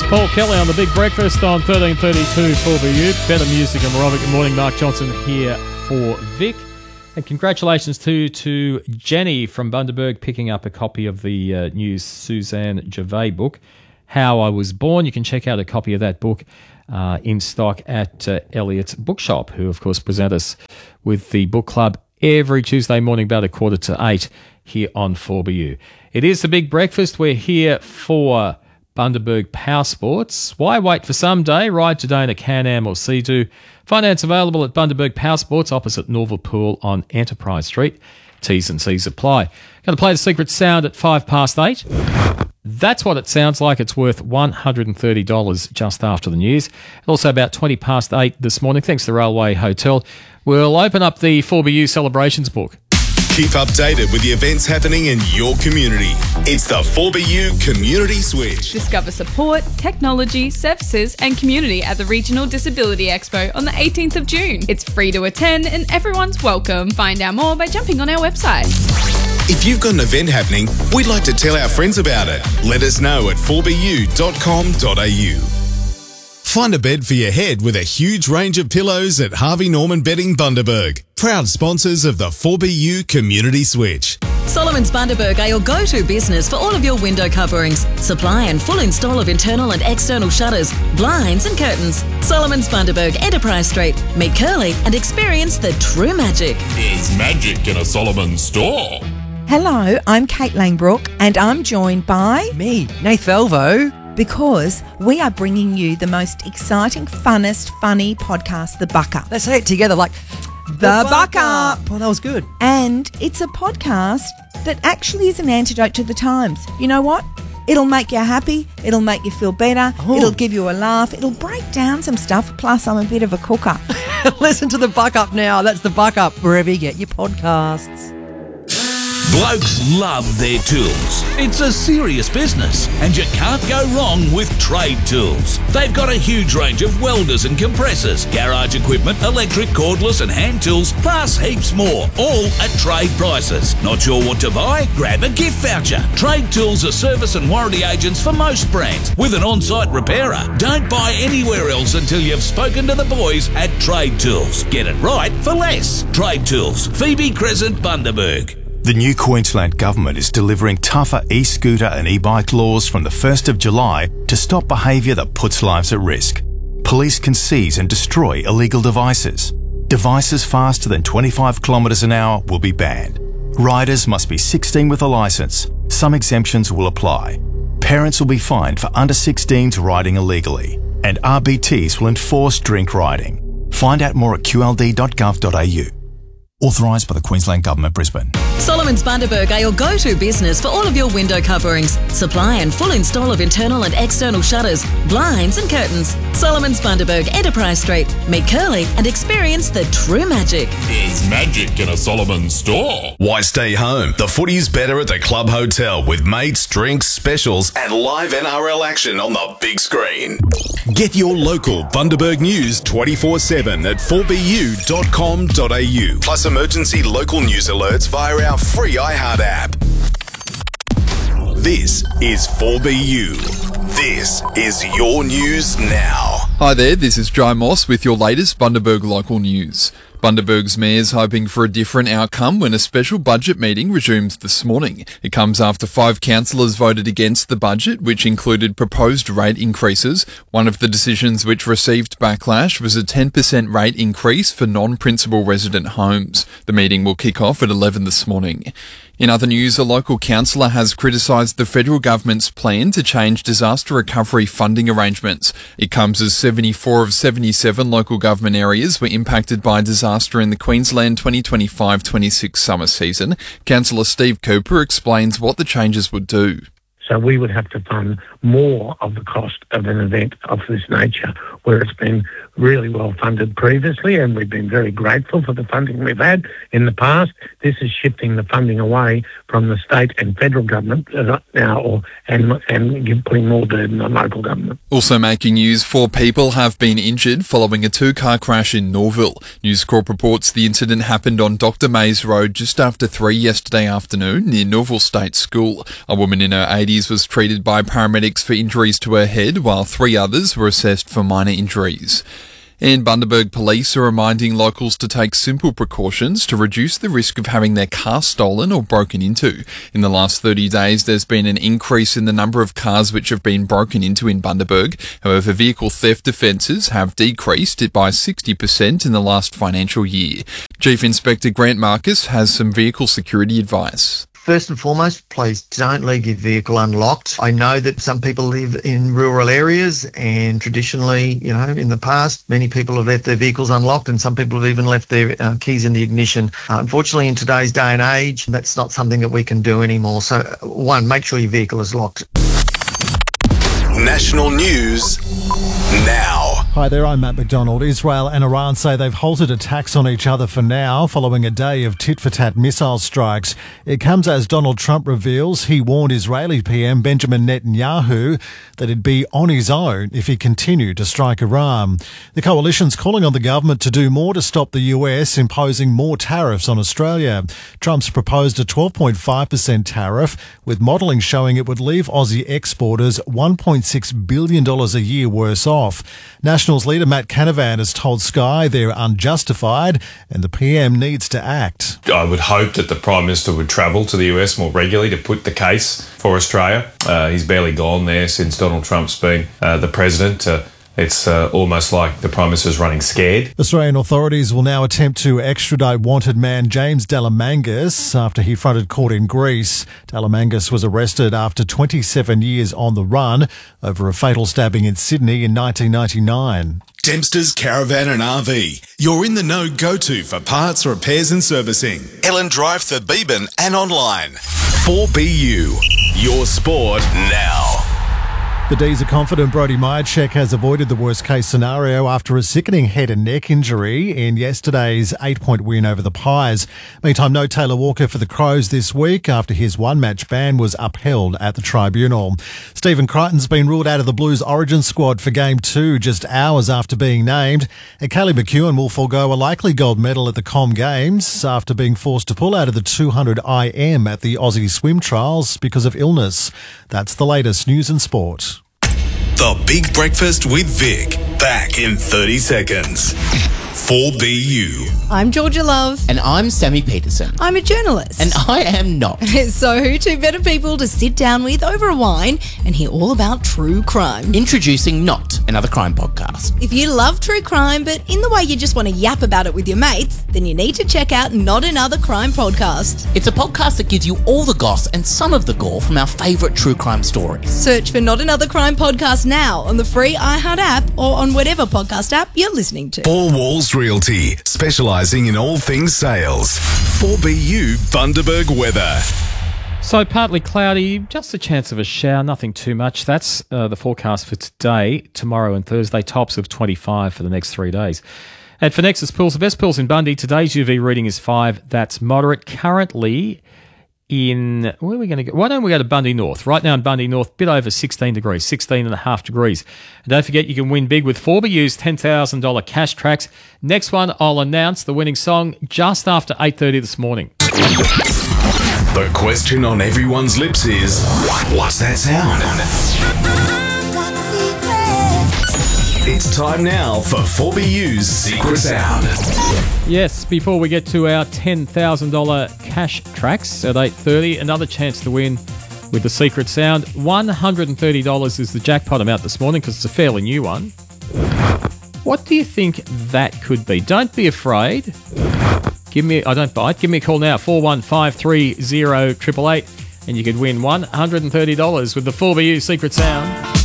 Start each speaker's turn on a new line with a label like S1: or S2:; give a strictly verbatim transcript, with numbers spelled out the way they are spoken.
S1: Paul Kelly on The Big Breakfast on thirteen thirty-two four B U. Better music and Robert. Good morning, Mark Johnson here for Vic. And congratulations to, to Jenny from Bundaberg picking up a copy of the uh, new Suzanne Gervais book, How I Was Born. You can check out a copy of that book uh, in stock at uh, Elliott's Bookshop, who, of course, present us with the book club every Tuesday morning about a quarter to eight here on four B U. It is The Big Breakfast. We're here for Bundaberg Power Sports. Why wait for someday? Ride today in a Can-Am or Sea-Doo. Finance available at Bundaberg Power Sports opposite Norval Pool on Enterprise Street. T's and C's apply. Going to play the secret sound at five past eight. That's what it sounds like. It's worth one hundred thirty dollars just after the news. And also about twenty past eight this morning, thanks to the Railway Hotel, we'll open up the four B U Celebrations book.
S2: Keep updated with the events happening in your community. It's the four B U Community Switch.
S3: Discover support, technology, services and community at the Regional Disability Expo on the eighteenth of June. It's free to attend and everyone's welcome. Find out more by jumping on our website.
S2: If you've got an event happening, we'd like to tell our friends about it. Let us know at four b u dot com dot a u. Find a bed for your head with a huge range of pillows at Harvey Norman Bedding Bundaberg. Proud sponsors of the four B U Community Switch.
S4: Solomon's Bundaberg are your go-to business for all of your window coverings. Supply and full install of internal and external shutters, blinds and curtains. Solomon's Bundaberg, Enterprise Street. Meet Curly and experience the true magic.
S5: There's magic in a Solomon store.
S6: Hello, I'm Kate Langbrook and I'm joined by...
S7: Me, Nath Elvo.
S6: Because we are bringing you the most exciting, funnest, funny podcast, The Buck Up.
S7: Let's say it together like...
S6: The, the Buck, Buck Up.
S7: Up. Oh, that was good.
S6: And it's a podcast that actually is an antidote to the times. You know what? It'll make you happy. It'll make you feel better. Oh. It'll give you a laugh. It'll break down some stuff. Plus, I'm a bit of a cooker.
S7: Listen to The Buck Up now. That's The Buck Up, wherever you get your podcasts.
S5: Blokes love their tools. It's a serious business, and you can't go wrong with Trade Tools. They've got a huge range of welders and compressors, garage equipment, electric, cordless and hand tools, plus heaps more, all at trade prices. Not sure what to buy? Grab a gift voucher. Trade Tools are service and warranty agents for most brands, with an on-site repairer. Don't buy anywhere else until you've spoken to the boys at Trade Tools. Get it right for less. Trade Tools, Phoebe Crescent, Bundaberg.
S8: The new Queensland Government is delivering tougher e-scooter and e-bike laws from the first of July to stop behaviour that puts lives at risk. Police can seize and destroy illegal devices. Devices faster than twenty-five kilometres an hour will be banned. Riders must be sixteen with a licence. Some exemptions will apply. Parents will be fined for under sixteens riding illegally. And R B Ts will enforce drink riding. Find out more at q l d dot gov dot a u. Authorised by the Queensland Government, Brisbane.
S4: Solomon's Bundaberg are your go-to business for all of your window coverings. Supply and full install of internal and external shutters, blinds and curtains. Solomon's Bundaberg, Enterprise Street. Meet Curly and experience the true magic.
S5: There's magic in a Solomon store.
S2: Why stay home? The footy's better at the Club Hotel with mates, drinks, specials and live N R L action on the big screen. Get your local Bundaberg news twenty-four seven at four b u dot com dot a u. Plus emergency local news alerts via our free iHeart app. This is four B U. This is your news now.
S9: Hi there, this is Joe Moss with your latest Bundaberg local news. Bundaberg's mayor's hoping for a different outcome when a special budget meeting resumes this morning. It comes after five councillors voted against the budget, which included proposed rate increases. One of the decisions which received backlash was a ten percent rate increase for non-principal resident homes. The meeting will kick off at eleven this morning. In other news, a local councillor has criticised the federal government's plan to change disaster recovery funding arrangements. It comes as seventy-four of seventy-seven local government areas were impacted by disaster in the Queensland twenty twenty-five twenty-six summer season. Councillor Steve Cooper explains what the changes would do.
S10: So we would have to fund more of the cost of an event of this nature, where it's been really well funded previously, and we've been very grateful for the funding we've had in the past. This is shifting the funding away from the state and federal government now, or and and putting more burden on local government.
S9: Also making news, four people have been injured following a two-car crash in Norville. News Corp reports the incident happened on Doctor Mays Road just after three yesterday afternoon near Norville State School. A woman in her eighties was treated by paramedics for injuries to her head, while three others were assessed for minor injuries. And Bundaberg Police are reminding locals to take simple precautions to reduce the risk of having their car stolen or broken into. In the last thirty days, there's been an increase in the number of cars which have been broken into in Bundaberg. However, vehicle theft offences have decreased by sixty percent in the last financial year. Chief Inspector Grant Marcus has some vehicle security advice.
S11: First and foremost, please don't leave your vehicle unlocked. I know that some people live in rural areas, and traditionally, you know, in the past, many people have left their vehicles unlocked, and some people have even left their uh, keys in the ignition. Uh, unfortunately, in today's day and age, that's not something that we can do anymore. So, one, make sure your vehicle is locked.
S2: National news now.
S12: Hi there, I'm Matt McDonald. Israel and Iran say they've halted attacks on each other for now, following a day of tit-for-tat missile strikes. It comes as Donald Trump reveals he warned Israeli P M Benjamin Netanyahu that he'd be on his own if he continued to strike Iran. The coalition's calling on the government to do more to stop the U S imposing more tariffs on Australia. Trump's proposed a twelve point five percent tariff, with modelling showing it would leave Aussie exporters one point six billion dollars a year worse off. Nationals leader Matt Canavan has told Sky they're unjustified and the P M needs to act.
S13: I would hope that the Prime Minister would travel to the U S more regularly to put the case for Australia. Uh, he's barely gone there since Donald Trump's been uh, the president. Uh, It's uh, almost like the Prime Minister's running scared.
S12: Australian authorities will now attempt to extradite wanted man James Delamangas after he fronted court in Greece. Delamangas was arrested after twenty-seven years on the run over a fatal stabbing in Sydney in nineteen ninety-nine.
S2: Dempster's Caravan and R V. You're in the know go-to for parts, repairs and servicing. Ellen Drive, Thebeban and online. four B U. Your sport now.
S12: The D's are confident Brody Myercheck has avoided the worst-case scenario after a sickening head and neck injury in yesterday's eight-point win over the Pies. Meantime, no Taylor Walker for the Crows this week after his one-match ban was upheld at the tribunal. Stephen Crichton's been ruled out of the Blues origin squad for Game two just hours after being named. And Callie McEwen will forego a likely gold medal at the Com Games after being forced to pull out of the two hundred I M at the Aussie Swim Trials because of illness. That's the latest news and sport.
S2: The Big Breakfast with Vic. Back in thirty seconds. four B U.
S14: I'm Georgia Love.
S15: And I'm Sammy Peterson.
S14: I'm a journalist.
S15: And I am not.
S14: So who two better people to sit down with over a wine and hear all about true crime?
S15: Introducing Not, another crime podcast.
S14: If you love true crime, but in the way you just want to yap about it with your mates, then you need to check out Not Another Crime Podcast.
S15: It's a podcast that gives you all the goss and some of the gore from our favourite true crime stories.
S14: Search for Not Another Crime Podcast now on the free iHeart app or on whatever podcast app you're listening to.
S2: Four Walls Realty, specialising in all things sales. four B U Bundaberg weather.
S1: So partly cloudy, just a chance of a shower, nothing too much. That's uh, the forecast for today, tomorrow and Thursday, tops of twenty-five for the next three days. And for Nexus Pools, the best pools in Bundy, today's U V reading is five. That's moderate. Currently in, where are we going to go? Why don't we go to Bundy North? Right now in Bundy North, a bit over sixteen degrees, sixteen and a half degrees. And don't forget, you can win big with four B U's ten thousand dollars cash tracks. Next one, I'll announce the winning song just after eight thirty this morning.
S2: The question on everyone's lips is, what's that sound? It's time now for four B U's Secret Sound.
S1: Yes, before we get to our ten thousand dollars cash tracks at eight thirty, another chance to win with the Secret Sound. one hundred thirty dollars is the jackpot amount this morning because it's a fairly new one. What do you think that could be? Don't be afraid. Give me, I don't bite. Give me a call now, four one five three zero eight eight eight, and you could win one hundred thirty dollars with the four B U Secret Sound.